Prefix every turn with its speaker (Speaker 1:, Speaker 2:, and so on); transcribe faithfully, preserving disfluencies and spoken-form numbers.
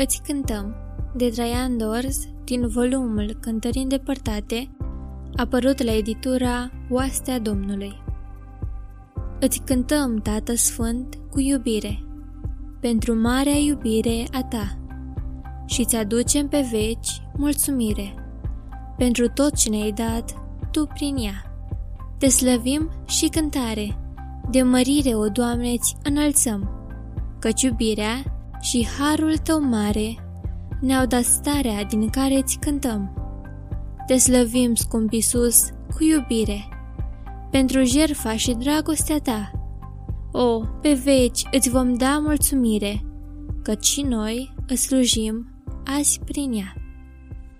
Speaker 1: îți cântăm, de Traian Dors, din volumul Cântări îndepărtate, apărut la editura Oastea Domnului. Îți cântăm, Tată Sfânt, cu iubire, pentru marea iubire a ta, și îți aducem pe veci mulțumire, pentru tot ce ne-ai dat tu prin ea. Te slăvim și cântare, de mărire, o Doamne, îți înălțăm, căci iubirea și harul tău mare ne-au dat starea din care îți cântăm. Te slăvim, scump Iisus, cu iubire, pentru jertfa și dragostea ta. O, pe veci îți vom da mulțumire, căci și noi îți slujim azi prin ea.